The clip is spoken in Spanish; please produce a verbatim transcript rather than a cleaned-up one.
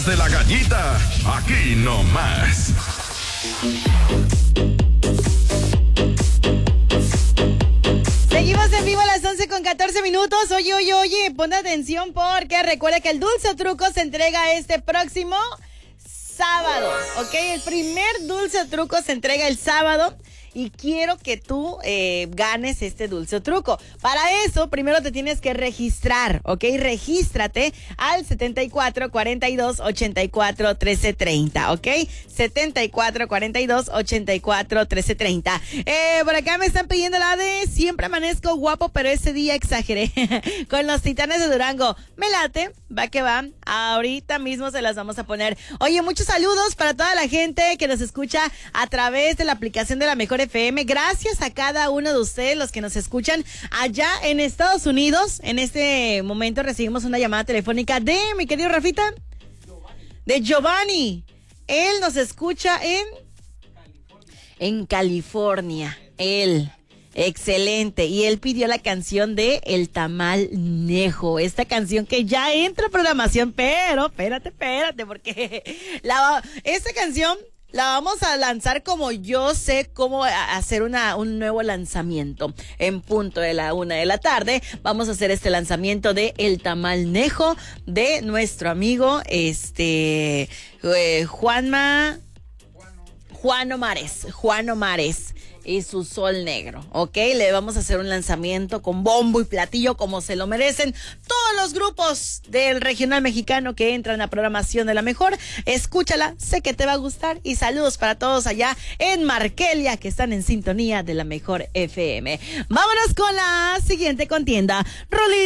de la gallita, aquí nomás. Seguimos en vivo a las once con catorce minutos. Oye, oye, oye, pon atención porque recuerda que el Dulce o Truco se entrega este próximo sábado, ¿ok? El primer Dulce o Truco se entrega el sábado. Y quiero que tú eh, ganes este Dulce o Truco. Para eso, primero te tienes que registrar, ¿ok? Regístrate al setenta y cuatro, cuarenta y dos, ochenta y cuatro, trece, treinta, ¿ok? setenta y cuatro, cuarenta y dos, ochenta y cuatro, trece, treinta. Eh, por acá me están pidiendo la de siempre amanezco guapo, pero ese día exageré. Con los Titanes de Durango. Me late, va que va. Ahorita mismo se las vamos a poner. Oye, muchos saludos para toda la gente que nos escucha a través de la aplicación de La Mejor F M. Gracias a cada uno de ustedes, los que nos escuchan allá en Estados Unidos. En este momento recibimos una llamada telefónica de mi querido Rafita. Giovanni. De Giovanni. Él nos escucha en California. En California. Él. Excelente. Y él pidió la canción de El Tamal Nejo. Esta canción que ya entra a programación, pero espérate, espérate, porque la, esta canción la vamos a lanzar como yo sé cómo hacer una, un nuevo lanzamiento. En punto de la una de la tarde vamos a hacer este lanzamiento de El Tamal Nejo de nuestro amigo este eh, Juanma Juan Omares, Juan Omares y su Sol Negro, ¿ok? Le vamos a hacer un lanzamiento con bombo y platillo como se lo merecen todos los grupos del regional mexicano que entran a programación de La Mejor. Escúchala, sé que te va a gustar y saludos para todos allá en Markelia que están en sintonía de La Mejor F M. Vámonos con la siguiente contienda. Rolita.